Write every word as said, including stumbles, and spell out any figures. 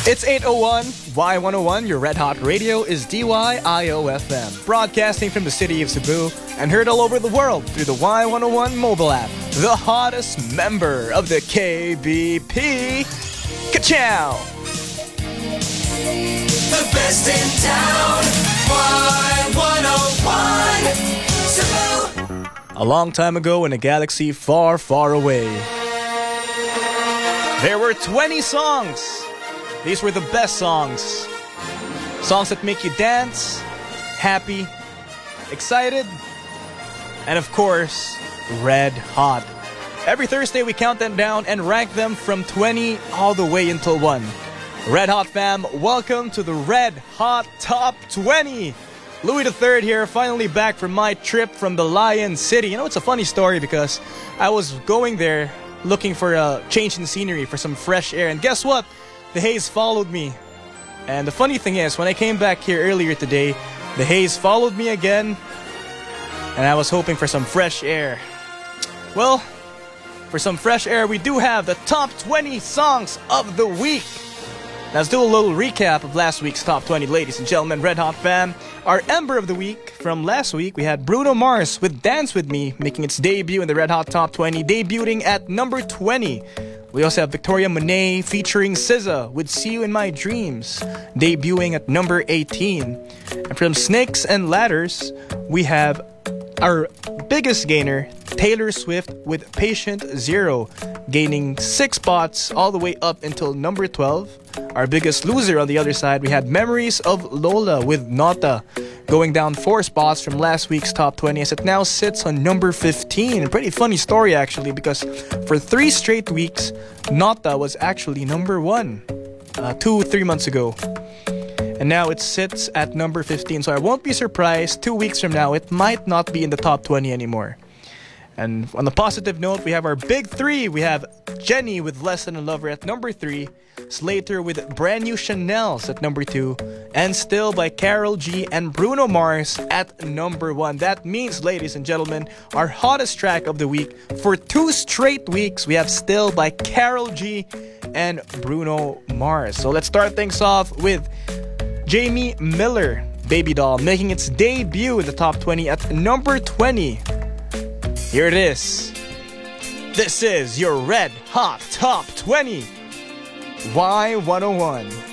It's eight oh one, Y one oh one, your Red Hot Radio is D Y I O F M, broadcasting from the city of Cebu and heard all over the world through the Y one oh one mobile app, the hottest member of the K B P. Ka-chow! The best in town, Y one oh one, Cebu. A long time ago in a galaxy far, far away, there were twenty songs. These were the best songs. Songs that make you dance, happy, excited, and of course, red hot. Every Thursday we count them down and rank them from twenty all the way until one. Red Hot fam, welcome to the Red Hot Top twenty. Louis the Third here, finally back from my trip from the Lion City. You know, it's a funny story because I was going there looking for a change in scenery, for some fresh air, and guess what? The haze followed me. And the funny thing is, when I came back here earlier today, the haze followed me again, and I was hoping for some fresh air. Well, for some fresh air, we do have the top twenty songs of the week. Now, let's do a little recap of last week's top twenty, ladies and gentlemen, Red Hot fam. Our Ember of the Week from last week, we had Bruno Mars with Dance With Me, making its debut in the Red Hot Top twenty, debuting at number twenty. We also have Victoria Monet featuring S Z A with See You In My Dreams, debuting at number eighteen. And from Snakes and Ladders, we have our biggest gainer, Taylor Swift with Patient Zero, gaining six spots all the way up until number twelve. Our biggest loser on the other side, we had Memories of Lola with Nota, going down four spots from last week's top twenty as it now sits on number fifteen. A pretty funny story actually, because for three straight weeks, Nota was actually number one uh, two, three months ago. And now it sits at number fifteen, so I won't be surprised two weeks from now it might not be in the top twenty anymore. And on the positive note, we have our big three. We have Jenny with Less Than a Lover at number three, Slater with Brand New Chanel's at number two, and Still by Karol G and Bruno Mars at number one. That means, ladies and gentlemen, our hottest track of the week for two straight weeks, we have Still by Karol G and Bruno Mars. So let's start things off with Jamie Miller, Baby Doll, making its debut in the top twenty at number twenty. Here it is. This is your Red Hot Top twenty, Y one oh one.